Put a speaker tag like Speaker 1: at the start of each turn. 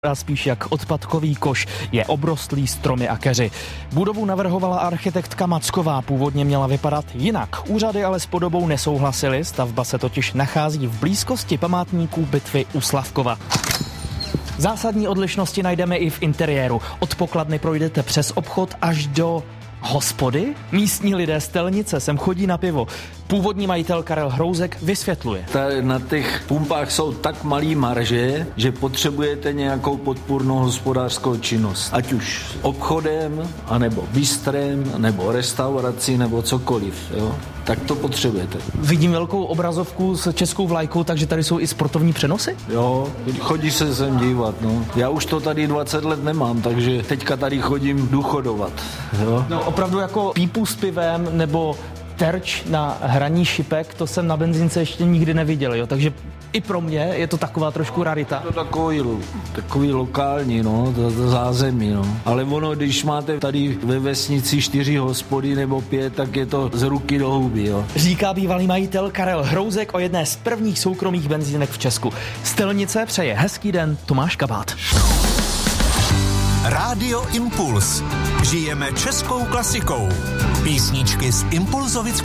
Speaker 1: A spíš jak odpadkový koš, je obrostlý stromy a keři. Budovu navrhovala architektka Macková, původně měla vypadat jinak. Úřady ale s podobou nesouhlasily, stavba se totiž nachází v blízkosti památníků bitvy u Slavkova. Zásadní odlišnosti najdeme i v interiéru. Od pokladny projdete přes obchod až do hospody. Místní lidé z Telnice sem chodí na pivo. Původní majitel Karel Hrouzek vysvětluje.
Speaker 2: Na těch pumpách jsou tak malý marže, že potřebujete nějakou podpůrnou hospodářskou činnost. Ať už obchodem, anebo bistrem, nebo restaurací, nebo cokoliv. Jo? Tak to potřebujete.
Speaker 1: Vidím velkou obrazovku s českou vlajkou, takže tady jsou i sportovní přenosy?
Speaker 2: Jo, chodí se sem dívat. No. Já už to tady 20 let nemám, takže teďka tady chodím důchodovat. Jo?
Speaker 1: No opravdu jako pípu s pivem nebo terč na hraní šipek, to jsem na benzínce ještě nikdy neviděl, jo? Takže i pro mě je to taková trošku rarita.
Speaker 2: To takový lokální, no, to zázemí, no. Ale ono, když máte tady ve vesnici 4 hospody nebo 5, tak je to z ruky do huby, jo.
Speaker 1: Říká bývalý majitel Karel Hrouzek o jedné z prvních soukromých benzínek v Česku. Z Telnice přeje hezký den Tomáš Kabát.
Speaker 3: Rádio Impuls. Žijeme českou klasikou. Písničky z Impulzovic